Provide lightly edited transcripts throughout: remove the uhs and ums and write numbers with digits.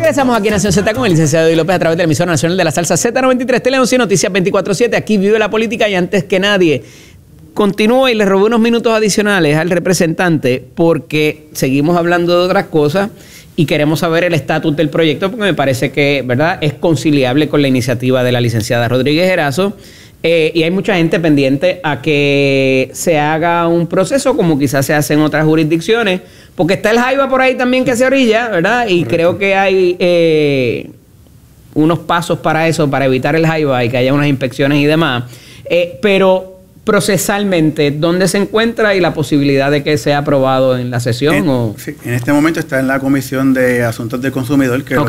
Regresamos aquí en Nación Z con el licenciado Eddie López a través de la emisora nacional de la salsa Z93, Teleonce y Noticias 24/7. Aquí vive la política y antes que nadie. Continúo y le robé unos minutos adicionales al representante porque seguimos hablando de otras cosas y queremos saber el estatus del proyecto porque me parece que, ¿verdad?, es conciliable con la iniciativa de la licenciada Rodríguez Erazo. Y hay mucha gente pendiente a que se haga un proceso como quizás se hace en otras jurisdicciones, porque está el Jaiba por ahí también que se orilla, ¿verdad? Y creo que hay unos pasos para eso, para evitar el Jaiba y que haya unas inspecciones y demás. Pero procesalmente, ¿dónde se encuentra y la posibilidad de que sea aprobado en la sesión? Sí, en este momento está en la Comisión de Asuntos del Consumidor, que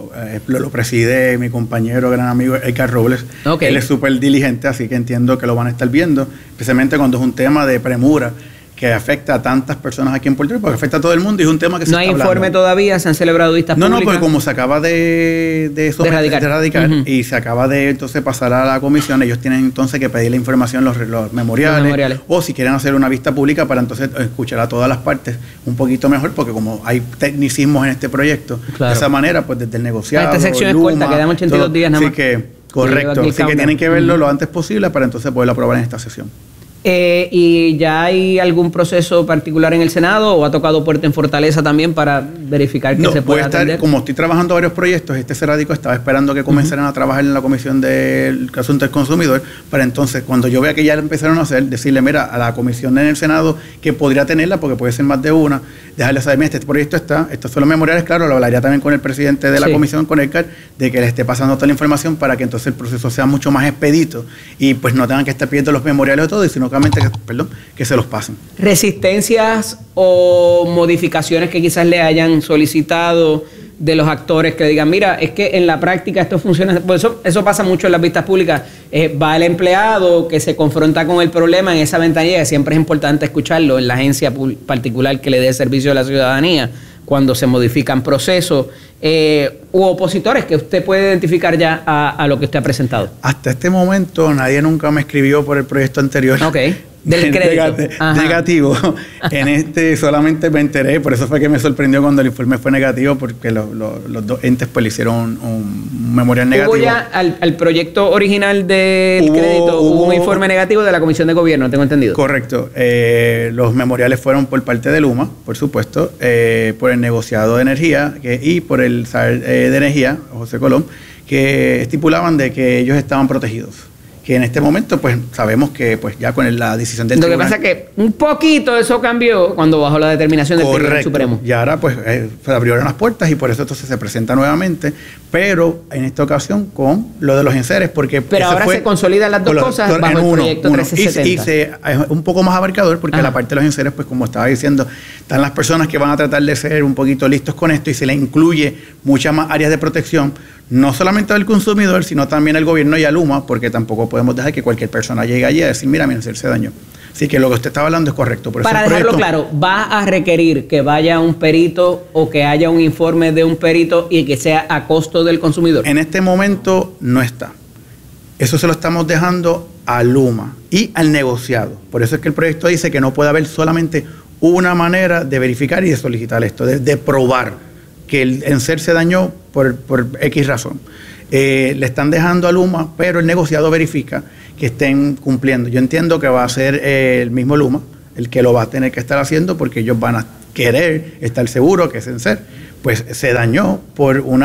lo preside mi compañero, gran amigo Edgar Robles. Él es súper diligente, así que entiendo que lo van a estar viendo, especialmente cuando es un tema de premura que afecta a tantas personas aquí en Puerto Rico, porque afecta a todo el mundo y es un tema que se está hablando. ¿No hay informe todavía? ¿Se han celebrado vistas públicas? No, porque como se acaba de radicar y se acaba de entonces pasar a la comisión, ellos tienen entonces que pedir la información, los memoriales, o si quieren hacer una vista pública para entonces escuchar a todas las partes un poquito mejor, porque como hay tecnicismos en este proyecto, de esa manera, pues desde el negociado, esta sección es corta, quedan 82 días nada más. Así que, correcto, así que tienen que verlo lo antes posible para entonces poderlo aprobar en esta sesión. ¿Y ya hay algún proceso particular en el Senado o ha tocado puerta en Fortaleza también para verificar que se pueda atender? Como estoy trabajando varios proyectos, este Cerradico estaba esperando que comenzaran a trabajar en la Comisión del Asunto del Consumidor, para entonces, cuando yo vea que ya lo empezaron a hacer, decirle, mira, a la comisión en el Senado que podría tenerla, porque puede ser más de una, dejarle saber, mira, este proyecto está, estos son los memoriales, claro, lo hablaría también con el presidente de la comisión, con Edgar, de que le esté pasando toda la información para que entonces el proceso sea mucho más expedito y pues no tengan que estar pidiendo los memoriales de todo, y sino que se los pasen. ¿Resistencias o modificaciones que quizás le hayan solicitado de los actores que digan, mira, es que en la práctica esto funciona? Pues eso pasa mucho en las vistas públicas. Va el empleado que se confronta con el problema en esa ventanilla, que siempre es importante escucharlo en la agencia particular que le dé servicio a la ciudadanía cuando se modifican procesos, u opositores que usted puede identificar ya a lo que usted ha presentado. Hasta este momento nadie nunca me escribió por el proyecto anterior. Del crédito. Negativo. En este solamente me enteré, por eso fue que me sorprendió cuando el informe fue negativo, porque los dos entes pues le hicieron un memorial negativo. ¿Hubo ya al proyecto original del crédito, hubo un informe negativo de la Comisión de Gobierno, tengo entendido? Correcto. Los memoriales fueron por parte de Luma, por supuesto, por el negociado de energía y por el SAR de energía, José Colón, que estipulaban de que ellos estaban protegidos. Que en este momento pues sabemos que pues ya con la decisión del tribunal... Lo que pasa es que un poquito eso cambió cuando bajó la determinación del Tribunal Supremo. Y ahora pues se abrieron las puertas y por eso entonces se presenta nuevamente, pero en esta ocasión con lo de los enseres, porque... Pero ahora se consolidan las dos cosas bajo el proyecto 1370. Y es un poco más abarcador porque la parte de los enseres, pues como estaba diciendo, están las personas que van a tratar de ser un poquito listos con esto y se le incluye muchas más áreas de protección, no solamente al consumidor, sino también al gobierno y a Luma, porque tampoco podemos dejar que cualquier persona llegue allí a decir, mira, mi enser se dañó. Así que lo que usted estaba hablando es correcto. Por Para dejarlo claro, ¿va a requerir que vaya un perito o que haya un informe de un perito y que sea a costo del consumidor? En este momento no está. Eso se lo estamos dejando a Luma y al negociado. Por eso es que el proyecto dice que no puede haber solamente una manera de verificar y de solicitar esto, de probar que el enser se dañó por X razón. Le están dejando a Luma, pero el negociado verifica que estén cumpliendo. Yo entiendo que va a ser el mismo Luma el que lo va a tener que estar haciendo, porque ellos van a querer estar seguros que ese enser pues se dañó por un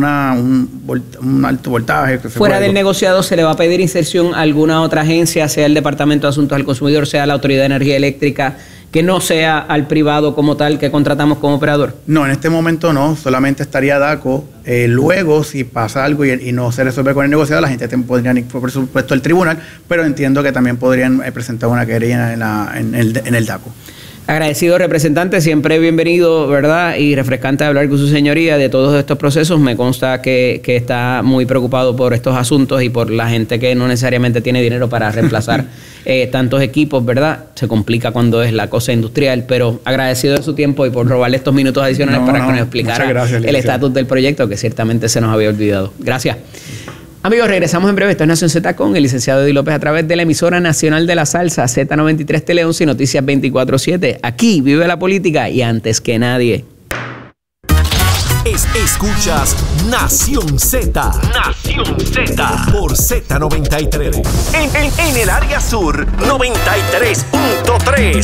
alto voltaje. Fuera del negociado, ¿se le va a pedir inserción a alguna otra agencia, sea el Departamento de Asuntos al Consumidor, sea la Autoridad de Energía Eléctrica, que no sea al privado como tal que contratamos como operador? No, en este momento no, solamente estaría DACO. Luego, si pasa algo y no se resuelve con el negociado, la gente podrían ir, por supuesto, al tribunal, pero entiendo que también podrían presentar una querella en el DACO. Agradecido, representante, siempre bienvenido, ¿verdad? Y refrescante hablar con su señoría de todos estos procesos. Me consta que está muy preocupado por estos asuntos y por la gente que no necesariamente tiene dinero para reemplazar tantos equipos, ¿verdad? Se complica cuando es la cosa industrial, pero agradecido de su tiempo y por robarle estos minutos adicionales para que nos explicara el estatus del proyecto, que ciertamente se nos había olvidado. Gracias. Amigos, regresamos en breve. Esto es Nación Z con el licenciado Eddie López a través de la emisora nacional de la salsa Z93 Teleonce y Noticias 24/7. Aquí vive la política y antes que nadie. Escuchas Nación Z. Nación Z. Por Z93. En el área sur, 93.3.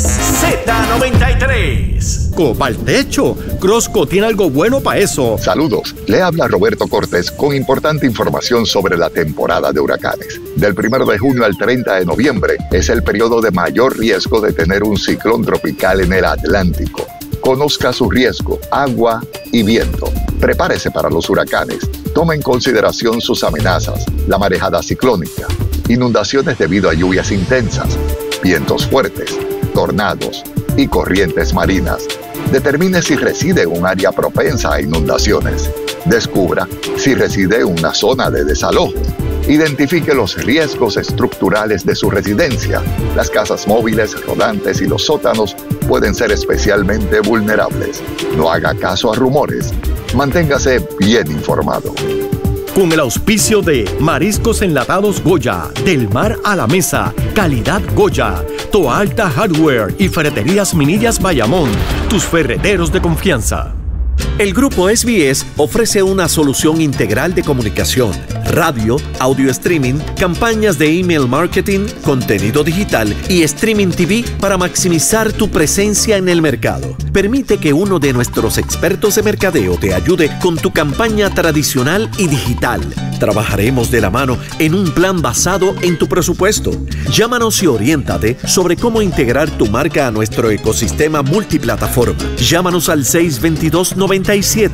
Z93. Copa al techo. Crosco tiene algo bueno para eso. Saludos. Le habla Roberto Cortés con importante información sobre la temporada de huracanes. Del 1 de junio al 30 de noviembre es el periodo de mayor riesgo de tener un ciclón tropical en el Atlántico. Conozca su riesgo, agua y viento. Prepárese para los huracanes. Tome en consideración sus amenazas, la marejada ciclónica, inundaciones debido a lluvias intensas, vientos fuertes, tornados y corrientes marinas. Determine si reside en un área propensa a inundaciones. Descubra si reside en una zona de desalojo. Identifique los riesgos estructurales de su residencia. Las casas móviles, rodantes y los sótanos pueden ser especialmente vulnerables. No haga caso a rumores. Manténgase bien informado. Con el auspicio de Mariscos Enlatados Goya, del mar a la mesa, calidad Goya, Toa Alta Hardware y Ferreterías Minillas Bayamón, tus ferreteros de confianza. El Grupo SBS ofrece una solución integral de comunicación, radio, audio streaming, campañas de email marketing, contenido digital y streaming TV para maximizar tu presencia en el mercado. Permite que uno de nuestros expertos de mercadeo te ayude con tu campaña tradicional y digital. Trabajaremos de la mano en un plan basado en tu presupuesto. Llámanos y oriéntate sobre cómo integrar tu marca a nuestro ecosistema multiplataforma. Llámanos al 622-9700.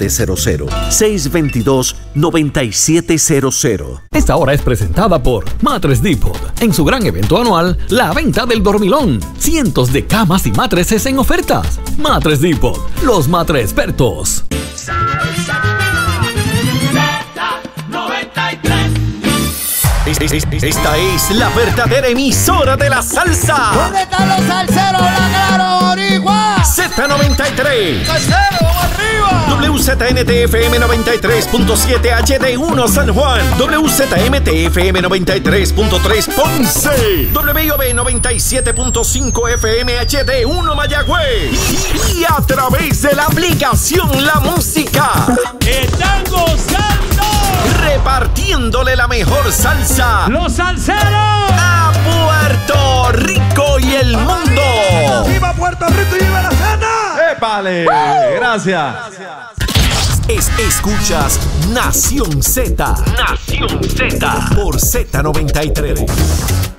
622-9700. Esta hora es presentada por Mattress Depot. En su gran evento anual, la venta del dormilón. Cientos de camas y mattresses en ofertas. Mattress Depot, los matres expertos. Esta es la verdadera emisora de la salsa. ¿Dónde están los salseros? ¡La claro, boricua! Z93. ¡Salsero, vamos arriba! WZMT-FM 93.7 HD1 San Juan. WZMT-FM 93.3 Ponce. WIOB 97.5 FM HD1 Mayagüez. Y a través de la aplicación La Música. ¡Están gozando! Repartiéndole la mejor salsa. ¡Los salseros! A Puerto Rico y el mundo. ¡Viva Puerto Rico y viva la cena! ¡Épale! Gracias. Escuchas Nación Z. Nación Z. Por Z93.